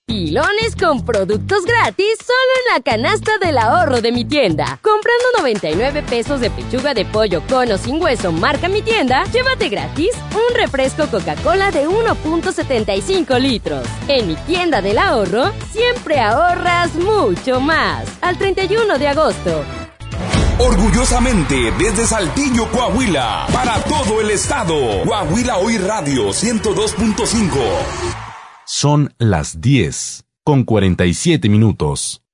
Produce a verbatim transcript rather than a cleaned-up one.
Pilones con productos gratis solo en la canasta del ahorro de Mi Tienda. Comprando noventa y nueve pesos de pechuga de pollo con o sin hueso marca Mi Tienda, llévate gratis un refresco Coca-Cola de uno punto setenta y cinco litros. En Mi Tienda del Ahorro, siempre ahorras mucho más. Al treinta y uno de agosto. Orgullosamente desde Saltillo, Coahuila, para todo el estado. Coahuila Hoy Radio ciento dos punto cinco. Son las diez con cuarenta y siete minutos.